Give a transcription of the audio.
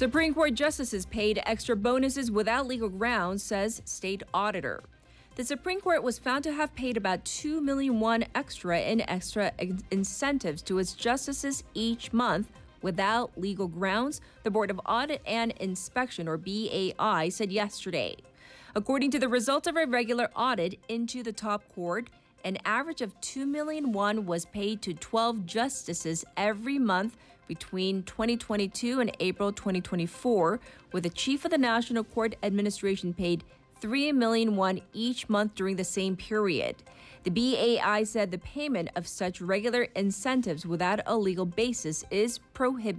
Supreme Court justices paid extra bonuses without legal grounds, says state auditor. The Supreme Court was found to have paid about $2 million extra in incentives to its justices each month without legal grounds, the Board of Audit and Inspection, or BAI, said yesterday. According to the results of a regular audit into the top court, an average of $2 million was paid to 12 justices every month between 2022 and April 2024, with the chief of the National Court Administration paid $3 million each month during the same period. The BAI said the payment of such regular incentives without a legal basis is prohibited